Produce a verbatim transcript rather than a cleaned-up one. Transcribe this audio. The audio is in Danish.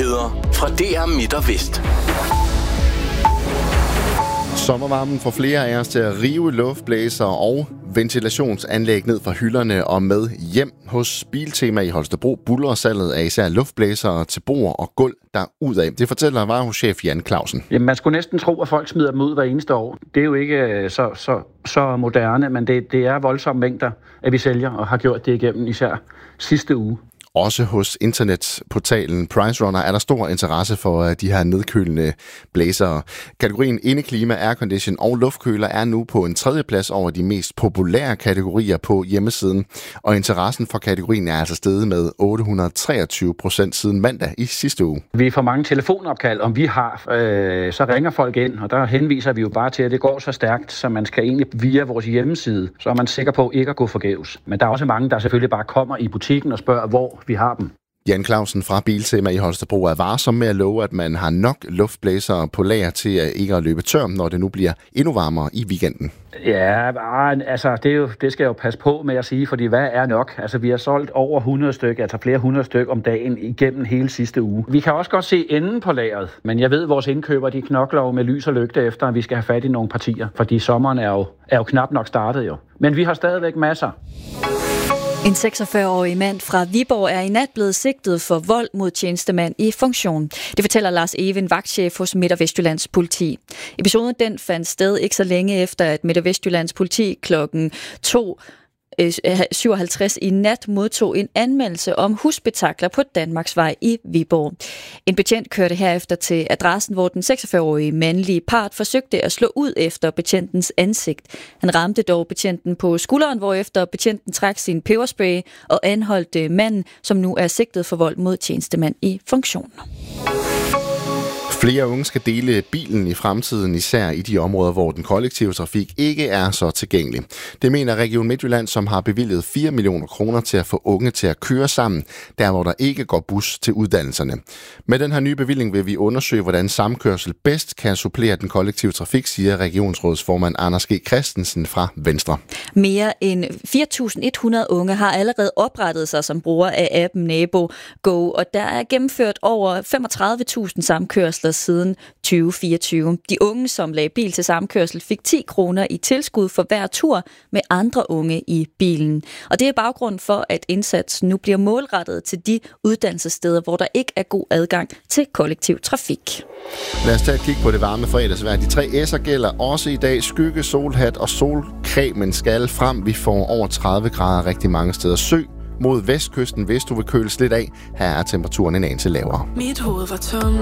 Nyheder fra D R Midt og Vest. Sommervarmen får flere af os til at rive luftblæser og ventilationsanlæg ned fra hylderne og med hjem. Hos Biltema i Holstebro buldrer salget af især luftblæsere til bord og gulv derudad. Det fortæller varehuschef Jan Clausen. Jamen, man skulle næsten tro, at folk smider dem ud hver eneste år. Det er jo ikke så, så, så moderne, men det, det er voldsomme mængder, at vi sælger og har gjort det igennem især sidste uge. Også hos internetportalen PriceRunner er der stor interesse for de her nedkølende blæsere. Kategorien indeklima, aircondition og luftkøler er nu på en tredje plads over de mest populære kategorier på hjemmesiden. Og interessen for kategorien er altså steget med otte hundrede og treogtyve procent siden mandag i sidste uge. Vi får mange telefonopkald, om vi har, øh, så ringer folk ind, og der henviser vi jo bare til, at det går så stærkt, så man skal egentlig via vores hjemmeside, så er man sikker på ikke at gå forgæves. Men der er også mange, der selvfølgelig bare kommer i butikken og spørger, hvor vi har dem. Jan Clausen fra Biltema i Holstebro er varsom med at love, at man har nok luftblæsere på lager til at ikke at løbe tør, når det nu bliver endnu varmere i weekenden. Ja, altså det, er jo, det skal jeg jo passe på med at sige, fordi hvad er nok? Altså vi har solgt over hundrede stykker, altså flere hundrede stykker om dagen igennem hele sidste uge. Vi kan også godt se enden på lageret, men jeg ved, at vores indkøber de knokler jo med lys og lygte efter, at vi skal have fat i nogle partier, fordi sommeren er jo, er jo knap nok startet jo. Men vi har stadigvæk masser. En seksogfyrre-årig mand fra Viborg er i nat blevet sigtet for vold mod tjenestemand i funktion. Det fortæller Lars Even, vagtchef hos Midt- og Vestjyllands politi. Episoden den fandt sted ikke så længe efter, at Midt- og Vestjyllands politi klokken to syvoghalvtreds i nat modtog en anmeldelse om husspektakler på Danmarksvej i Viborg. En betjent kørte herefter til adressen, hvor den seksogfyrre-årige mandlige part forsøgte at slå ud efter betjentens ansigt. Han ramte dog betjenten på skulderen, hvorefter betjenten trak sin peberspray og anholdte manden, som nu er sigtet for vold mod tjenestemand i funktion. Flere unge skal dele bilen i fremtiden, især i de områder, hvor den kollektive trafik ikke er så tilgængelig. Det mener Region Midtjylland, som har bevilget fire millioner kroner til at få unge til at køre sammen, der hvor der ikke går bus til uddannelserne. Med den her nye bevilling vil vi undersøge, hvordan samkørsel bedst kan supplere den kollektive trafik, siger regionsrådsformand Anders G. Christensen fra Venstre. Mere end fire tusind et hundrede unge har allerede oprettet sig som brugere af appen Nabo Go, og der er gennemført over femogtredive tusind samkørsler siden tyve fireogtyve. De unge, som lagde bil til samkørsel, fik ti kroner i tilskud for hver tur med andre unge i bilen. Og det er baggrunden for, at indsatsen nu bliver målrettet til de uddannelsessteder, hvor der ikke er god adgang til kollektiv trafik. Lad os tage et kig på det varme fredagsvejr. De tre S'er gælder også i dag. Skygge, solhat og solcremen skal frem. Vi får over tredive grader rigtig mange steder. Sø mod vestkysten, hvis du vil køles lidt af. Her er temperaturen en anelse lavere. Mit hoved var tom.